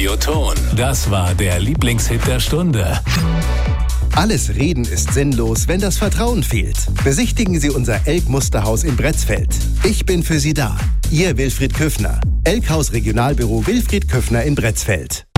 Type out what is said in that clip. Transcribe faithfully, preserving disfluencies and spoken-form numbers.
Radioton. Das war der Lieblingshit der Stunde. Alles Reden ist sinnlos, wenn das Vertrauen fehlt. Besichtigen Sie unser Elk-Musterhaus in Bretzfeld. Ich bin für Sie da. Ihr Wilfried Köffner. Elkhaus Regionalbüro Wilfried Köffner in Bretzfeld.